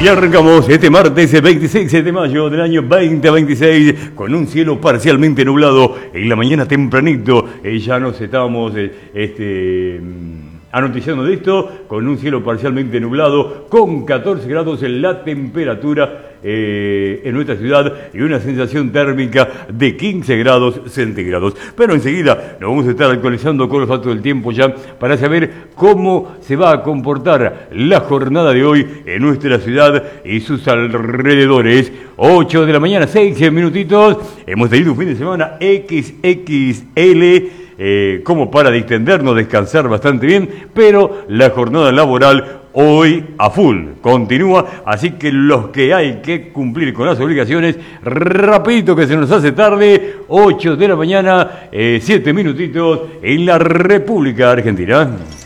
Y arrancamos este martes 26 de mayo del año 2026 con un cielo parcialmente nublado. En la mañana tempranito ya nos estábamos anoticiando de esto, con un cielo parcialmente nublado, con 14 grados en la temperatura en nuestra ciudad y una sensación térmica de 15 grados centígrados. Pero enseguida nos vamos a estar actualizando con los datos del tiempo ya para saber cómo se va a comportar la jornada de hoy en nuestra ciudad y sus alrededores. 8 de la mañana, 6 minutitos. Hemos tenido un fin de semana XXL. Como para distendernos, descansar bastante bien, pero la jornada laboral hoy a full continúa, así que los que hay que cumplir con las obligaciones, rapidito que se nos hace tarde. 8 de la mañana, 7 minutitos en la República Argentina.